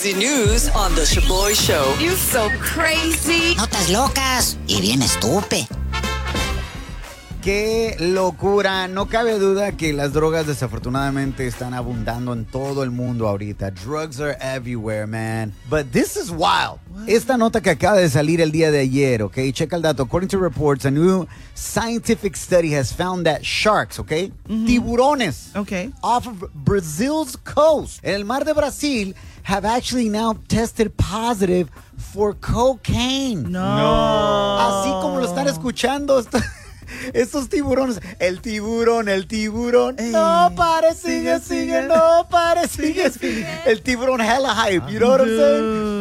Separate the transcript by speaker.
Speaker 1: crazy news on The Shaboy Show.
Speaker 2: You so crazy.
Speaker 3: Notas locas y bien estúpido.
Speaker 4: ¡Qué locura! No cabe duda que las drogas desafortunadamente están abundando en todo el mundo ahorita. Drugs are everywhere, man. But this is wild. Esta nota que acaba de salir el día de ayer, ¿ok? Checa el dato. According to reports, a new scientific study has found that sharks, ¿ok? Tiburones.
Speaker 5: Okay.
Speaker 4: Off of Brazil's coast, en el mar de Brasil, have actually now tested positive for cocaine.
Speaker 5: No.
Speaker 4: Así como lo están escuchando. Estos tiburones, el tiburón, no pare, sigue, no pare, sigue. El tiburón hella hype, you know what I'm saying?